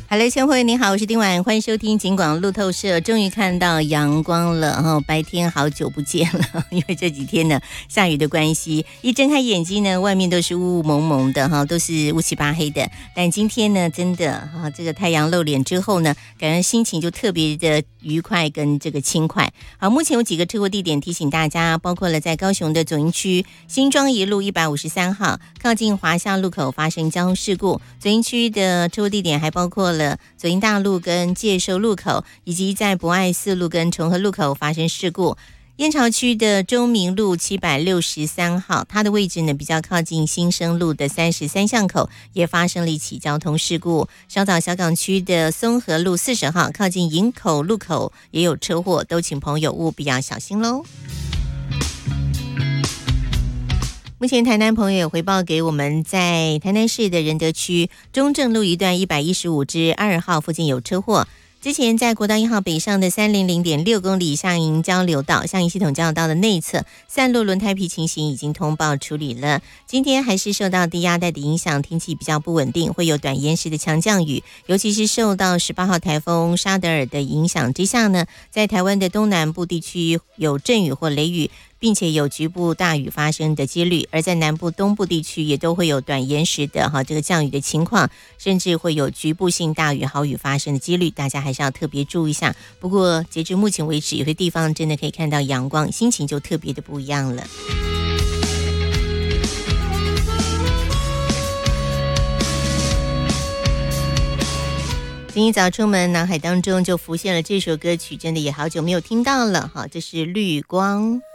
Hello， 千惠你好，我是丁婉，欢迎收听警广路透社。终于看到阳光了，白天好久不见了，因为这几天呢下雨的关系，一睁开眼睛呢，外面都是雾雾蒙蒙的都是乌漆八黑的。但今天呢，真的这个太阳露脸之后呢，感觉心情就特别的愉快跟这个轻快。好，目前有几个车祸地点提醒大家，包括了在高雄的左营区新庄一路153号靠近华夏路口发生交通事故，左营区的车祸地点还包括了左营大路跟介寿路口，以及在博爱四路跟重和路口发生事故。燕巢区的中明路763号，它的位置呢比较靠近新生路的33巷口，也发生了一起交通事故。稍早小港区的松和路40号，靠近营口路口也有车祸，都请朋友务必要小心喽。目前台南朋友也回报给我们，在台南市的仁德区中正路一段115-2号附近有车祸。之前在国道1号北上的300.6公里向营交流道、向营系统交流道的内侧散落轮胎皮情形已经通报处理了。今天还是受到低压带的影响，天气比较不稳定，会有短延时的强降雨，尤其是受到18号台风沙德尔的影响之下呢，在台湾的东南部地区有阵雨或雷雨，并且有局部大雨发生的几率，而在南部东部地区也都会有短延时的这个降雨的情况，甚至会有局部性大雨豪雨发生的几率，大家还是要特别注意一下。不过截至目前为止，有些地方真的可以看到阳光，心情就特别的不一样了。今天早出门，脑海当中就浮现了这首歌曲，真的也好久没有听到了这是绿光。